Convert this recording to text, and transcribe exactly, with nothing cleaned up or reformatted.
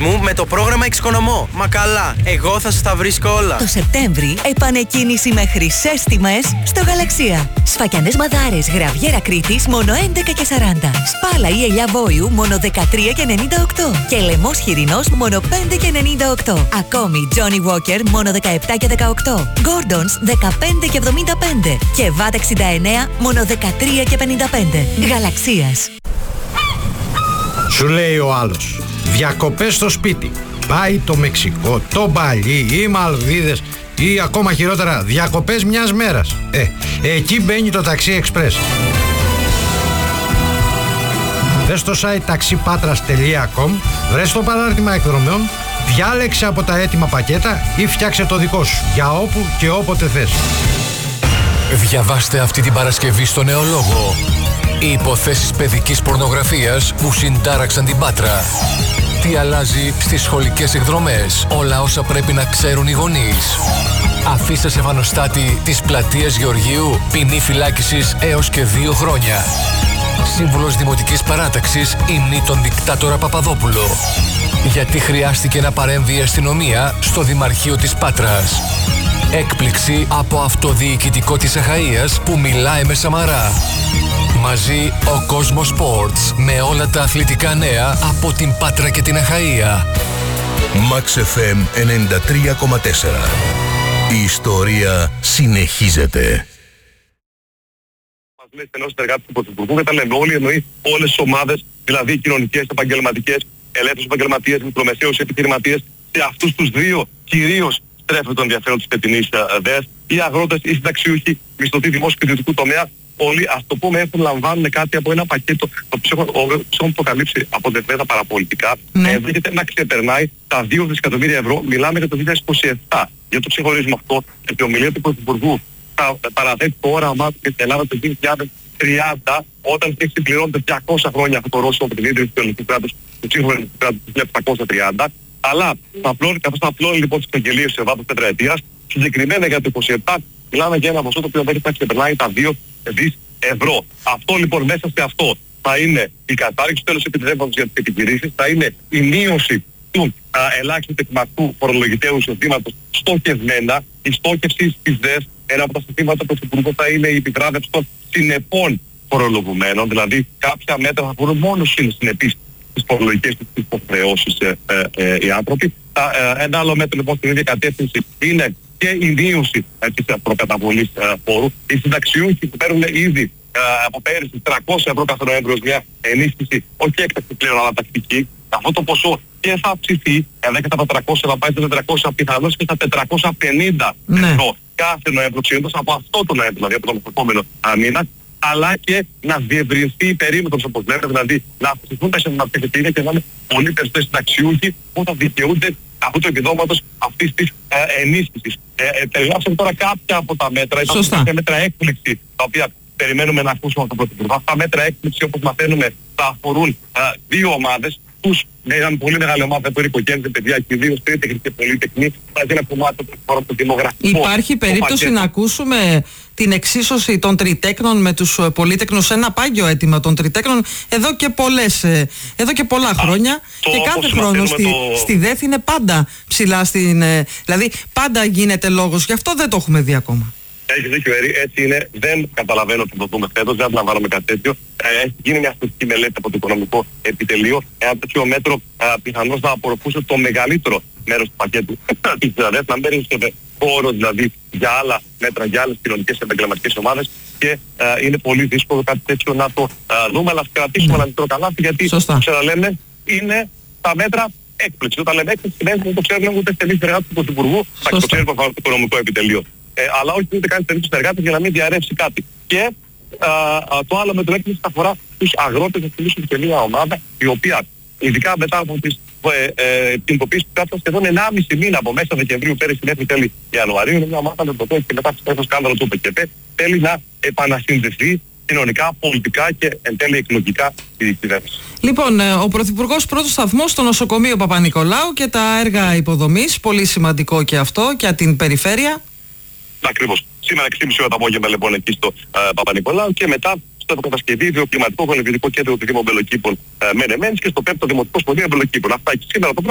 μου με το πρόγραμμα Εξοικονομώ. Μα καλά, εγώ θα σας τα βρίσκω όλα. Το Σεπτέμβρη, επανεκκίνηση με χρυσές τιμές στο Γαλαξία. Σφακιανές μαδάρες Γραβιέρα Κρήτης μόνο έντεκα και σαράντα. Σπάλα ή ελιά βόηου μόνο δεκατρία και ενενήντα οκτώ. Και λαιμός χοιρινός μόνο πέντε και ενενήντα οκτώ. Ακόμη Johnny Walker μόνο δεκαεπτά και δεκαοκτώ. Gordon's δεκαπέντε και εβδομήντα πέντε. Και βάτ εξήντα εννέα μόνο δεκατρία και πενήντα πέντε. Γαλαξίας. Σου λέει ο άλλος, διακοπές στο σπίτι. Πάει το Μεξικό, το Μπαλί, οι Μαλδίβες ή ακόμα χειρότερα διακοπές μιας μέρας. Ε, εκεί μπαίνει το Taxi Express. Μπες στο site ταξίπατρας τελεία κομ, βρες το παράρτημα εκδρομών, διάλεξε από τα έτοιμα πακέτα ή φτιάξε το δικό σου για όπου και όποτε θες. Διαβάστε αυτή την Παρασκευή στο Νεολόγο οι υποθέσεις παιδικής πορνογραφίας που συντάραξαν την Πάτρα. Τι αλλάζει στις σχολικές εκδρομές, όλα όσα πρέπει να ξέρουν οι γονείς. Αφήστε σε φανοστάτη της πλατείας Γεωργίου, ποινή φυλάκισης έως και δύο χρόνια. Σύμβουλος Δημοτικής Παράταξης υμνεί τον δικτάτορα Παπαδόπουλο. Γιατί χρειάστηκε να παρέμβει η αστυνομία στο Δημαρχείο της Πάτρας. Έκπληξη από αυτοδιοικητικό της Αχαΐας που μιλάει με Σαμαρά. Μαζί ο Κόσμος Sports με όλα τα αθλητικά νέα από την Πάτρα και την Αχαΐα. Max εφ εμ ενενήντα τρία κόμμα τέσσερα. Η ιστορία συνεχίζεται. Μας λέει στενός συνεργάτης του Πρωθυπουργού και τα λέμε όλοι, εννοεί όλες τις ομάδες, δηλαδή κοινωνικές, επαγγελματικές, ελεύθερους επαγγελματίες, μικρομεσαίους επιχειρηματίες. Σε αυτούς τους δύο κυρίως στρέφεται το ενδιαφέρον της φετινής ΔΕΣ. Οι αγρότες, οι συνταξιούχοι, μισθωτοί δημόσιου και ιδιωτικού τομέα, όλοι, ας το πούμε, έχουν λαμβάνουν κάτι από ένα πακέτο το οποίο έχουν προκαλύψει από τα παραπολιτικά. Ναι. Έρχεται να ξεπερνάει τα δύο δισεκατομμύρια ευρώ. Μιλάμε για το δύο χιλιάδες είκοσι επτά. Για το ξεχωρίζουμε αυτό, γιατί η ομιλία του Πρωθυπουργού θα παραθέτει το όραμά του και στην Ελλάδα το δύο χιλιάδες τριάντα, όταν έχει συμπληρώνεται διακόσια χρόνια αυτό το ρώσιμο από την ίδρυση του ελληνικού κράτους, του σύγχρονου ελληνικού κράτους του χίλια επτακόσια τριάντα. Αλλά καθώς θα απλώνει λοιπόν τις εξαγγελίες σε βάθος τετραετίας, συγκεκριμένα για το είκοσι επτά, μιλάμε για ένα ποσό το οποίο δεν θα ξεπερνάει τα δύο δισεκατομμύρια ευρώ. Αυτό λοιπόν, μέσα σε αυτό θα είναι η κατάργηση του τέλους επιτρέποντος για τις επιχειρήσεις, θα είναι η μείωση του α, ελάχιστου τεκμακτού φορολογητέου εισοδήματος στοχευμένα, η στόχευση της ΔΕΣ, ένα από τα συστήματα του Υπουργού θα είναι η επιβράβευση των συνεπών φορολογουμένων, δηλαδή κάποια μέτρα θα μπορούν μόνο συνεπείς τις φορολογικές τους υποχρεώσεις ε, ε, ε, οι άνθρωποι. Τα, ε, ένα άλλο μέτρο λοιπόν στην ίδια κατεύθυνση είναι και η μείωση ε, της προκαταβολής ε, φόρου. Οι συνταξιούχοι που παίρνουν ήδη ε, από πέρυσι τριακόσια ευρώ κάθε Νοέμβριο μια ενίσχυση, όχι έκτακτη πλέον αλλά τακτική, αυτό το ποσό και θα αυξηθεί, ενδέχεται από τα τριακόσια θα πάει στα τετρακόσια, πιθανώς και στα τετρακόσια πενήντα ναι. ευρώ κάθε Νοέμβριο, ξεκινώντας από αυτό το Νοέμβριο, δηλαδή από τον επόμενο μήνα, αλλά και να διευρυνθεί η περίμετρος, όπως λέμε, δηλαδή να αυξηθούν τα εισοδηματικά και να είναι πολύ περισσότεροι συνταξιούχοι που θα δικαιούνται αυτού του επιδόματος αυτής της ε, ενίσχυσης. Ε, ε, περιγράψαμε τώρα κάποια από τα μέτρα, υπάρχουν κάποια μέτρα έκπληξη, τα οποία περιμένουμε να ακούσουμε από τον Πρωθυπουργό. Αυτά μέτρα έκπληξη, όπως μαθαίνουμε, θα αφορούν ε, δύο ομάδες. Τους με μια πολύ μεγάλη ομάδα που είναι οικογένειες, παιδιά και ιδίως τρίτεχνη και πολύτεχνη, θα είναι ένα κομμάτι που αφορά το δημογραφικό. Υπάρχει περίπτωση να ακούσουμε την εξίσωση των τριτέκνων με τους πολύτεκνους, ένα πάγιο αίτημα των τριτέκνων εδώ και, πολλές, εδώ και πολλά χρόνια. Α, και κάθε χρόνο στη, το... στη ΔΕΘ είναι πάντα ψηλά στην... Δηλαδή πάντα γίνεται λόγος, γι' αυτό δεν το έχουμε δει ακόμα. Έχει δίκιο, Ερή, έτσι είναι. Δεν καταλαβαίνω ότι το δούμε φέτος, δεν αντιλαμβάνομαι κάτι τέτοιο. Ε, έχει γίνει μια στατιστική μελέτη από το Οικονομικό Επιτελείο. Ένα τέτοιο μέτρο ε, πιθανώς να απορροφούσε το μεγαλύτερο μέρος του πακέτου της ΔΕΘ, να μην βρίσκεται χώρο δηλαδή για άλλα μέτρα, για άλλες κοινωνικές και επαγγελματικές ομάδες και ε, είναι πολύ δύσκολο κάτι τέτοιο να το ε, δούμε, αλλά κρατήσουμε ένα μικρό καλάθι, γιατί ξαναλέμε είναι τα μέτρα έκπληξη. Όταν λέμε έκπληξη, δεν το ξέρουν ούτε στενοί συνεργάτες του Πρωθυπουργού, θα το ξέρουν το Οικονομικό Επιτελείο. Ε, αλλά όχι ούτε καν περίπτωση συνεργάτες για να μην διαρρεύσει κάτι. Και α, α, το άλλο με το έκπληξη αφορά τους αγρότες, να θυμίσουμε και μια ομάδα η οποία ειδικά μετά από τις, ε, ε, την υποποίηση του κράτους σχεδόν ενάμιση μήνα από μέσα Δεκεμβρίου πέρυσι μέχρι τέλη Ιανουαρίου, είναι μια ομάδα με το οποίο και μετά το σκάνδαλο του ΠΚΠ θέλει να επανασυνδεθεί κοινωνικά, πολιτικά και εν τέλει εκλογικά η κυβέρνηση. Λοιπόν, ο Πρωθυπουργός πρώτος σταθμός στο νοσοκομείο Παπα-Νικολάου και τα έργα υποδομής, πολύ σημαντικό και αυτό για την περιφέρεια. Ακριβώς. Σήμερα έξι και μισή ώρα το απόγευμα λοιπόν εκεί στο ε, Παπα-Νικολάου και μετά στο κατασκευή βιοκλιματικό γονιδικό κέντρο του Δήμου Μπελοκήπων ε, Μένεμενς και στο πέμπτο Δημοτικό Σχολείο Μπελοκήπων. Αυτά και σήμερα το